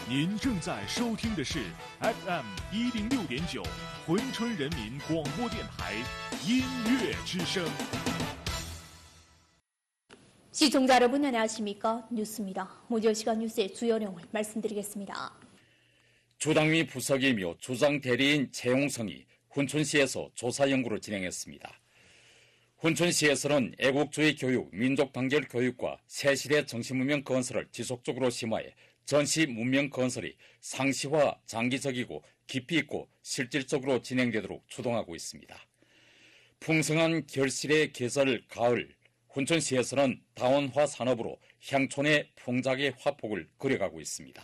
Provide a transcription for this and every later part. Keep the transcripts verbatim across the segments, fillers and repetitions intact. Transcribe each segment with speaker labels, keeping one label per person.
Speaker 1: 您正在收听的是 F M 一零六点九珲春人民广播电台音乐之声。
Speaker 2: 시청자 여러분 안녕하십니까? 뉴스입니다. 모두 시간 뉴스의 주요 내용을 말씀드리겠습니다.
Speaker 3: 주당위 부석이며 주장 대리인 최용성이 훈춘시에서 조사 연구를 진행했습니다. 훈춘시에서는 애국주의 교육, 민족 단결 교육과 새시대 정치문명 건설을 지속적으로 심화해 전시 문명 건설이 상시화, 장기적이고 깊이 있고 실질적으로 진행되도록 추동하고 있습니다. 풍성한 결실의 계절 가을, 훈춘시에서는 다원화 산업으로 향촌의 풍작의 화폭을 그려가고 있습니다.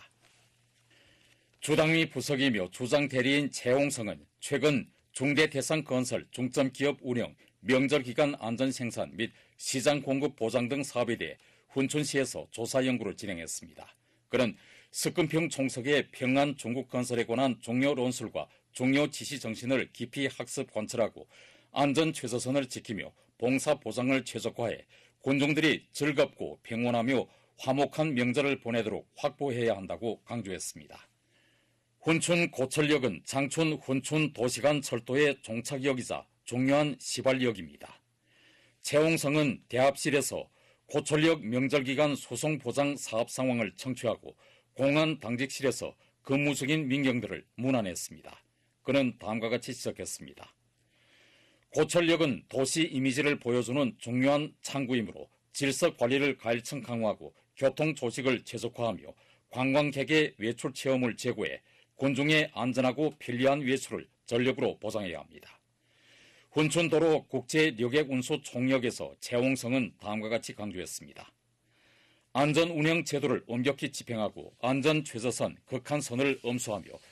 Speaker 3: 주당위 부석이며 주장 대리인 최홍성은 최근 중대 대상 건설, 중점 기업 운영, 명절 기간 안전 생산 및 시장 공급 보장 등 사업에 대해 훈춘시에서 조사 연구를 진행했습니다. 그는 석금평 총석의 평안 중국 건설에 관한 종료 논술과 종료 지시 정신을 깊이 학습 관철하고 안전 최소선을 지키며 봉사 보장을 최적화해 군중들이 즐겁고 평온하며 화목한 명절을 보내도록 확보해야 한다고 강조했습니다. 훈춘 고철역은 장춘 훈춘 도시간 철도의 종착역이자 중요한 시발역입니다. 최홍성은 대합실에서 고철역 명절기간 소송보장 사업 상황을 청취하고 공안 당직실에서 근무 중인 민경들을 문안했습니다. 그는 다음과 같이 지적했습니다. 고철역은 도시 이미지를 보여주는 중요한 창구이므로 질서 관리를 가일층 강화하고 교통 조직을 최적화하며 관광객의 외출 체험을 제고해 군중의 안전하고 편리한 외출을 전력으로 보장해야 합니다. 훈춘도로 국제여객운수 총역에서 최홍성은 다음과 같이 강조했습니다. 안전운영 제도를 엄격히 집행하고 안전 최저선, 극한선을 엄수하며